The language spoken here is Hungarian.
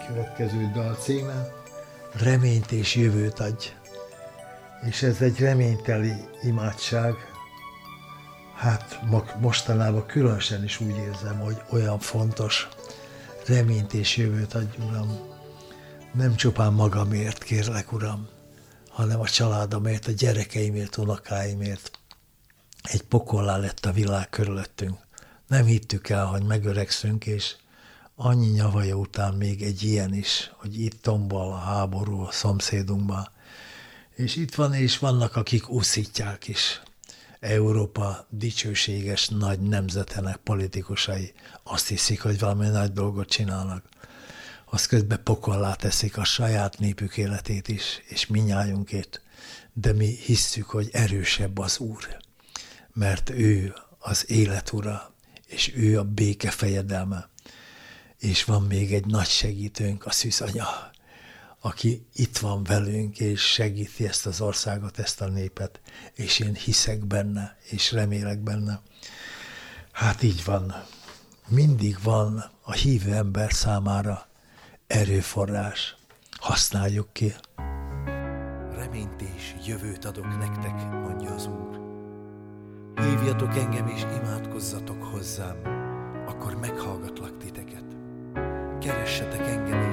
következő dal címe, Reményt és jövőt adj. És ez egy reményteli imádság. Hát mostanában különösen is úgy érzem, hogy olyan fontos, reményt és jövőt adj, Uram. Nem csupán magamért, kérlek, Uram, hanem a családomért, a gyerekeimért, unokáimért. Egy pokollá lett a világ körülöttünk. Nem hittük el, hogy megöregszünk, és annyi nyavaja után még egy ilyen is, hogy itt tombol a háború a szomszédunkban. És itt van, és vannak, akik úszítják is. Európa dicsőséges nagy nemzetenek politikusai azt hiszik, hogy valami nagy dolgot csinálnak. Az közben pokollá teszik a saját népük életét is, és minnyájunkét. De mi hisszük, hogy erősebb az Úr, mert ő az élet ura, és ő a béke fejedelme. És van még egy nagy segítőnk, a szűzanya, aki itt van velünk, és segíti ezt az országot, ezt a népet, és én hiszek benne, és remélek benne. Hát így van. Mindig van a hívő ember számára erőforrás. Használjuk ki. Reményt és jövőt adok nektek, mondja az Úr. Hívjatok engem és imádkozzatok hozzám, akkor meghallgatlak titeket. Keressetek engem